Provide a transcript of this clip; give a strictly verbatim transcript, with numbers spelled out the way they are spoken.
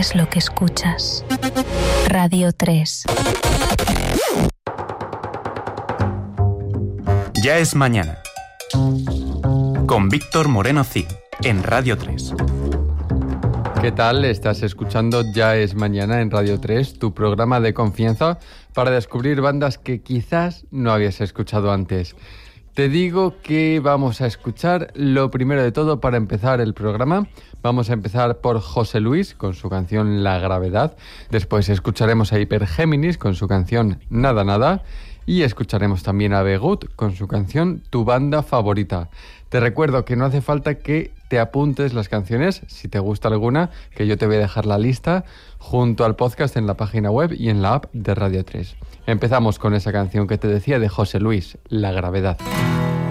es lo que escuchas. Radio tres. Ya es mañana. Con Víctor Moreno Cid, en Radio tres. ¿Qué tal? Estás escuchando Ya es mañana en Radio tres, tu programa de confianza para descubrir bandas que quizás no habías escuchado antes. Te digo que vamos a escuchar lo primero de todo para empezar el programa. Vamos a empezar por José Luis con su canción La Gravedad. Después escucharemos a Hypergéminis con su canción Nada Nada. Y escucharemos también a Begut con su canción Tu Banda Favorita. Te recuerdo que no hace falta que te apuntes las canciones, si te gusta alguna, que yo te voy a dejar la lista junto al podcast en la página web y en la app de Radio tres. Empezamos con esa canción que te decía de José Luis, La Gravedad.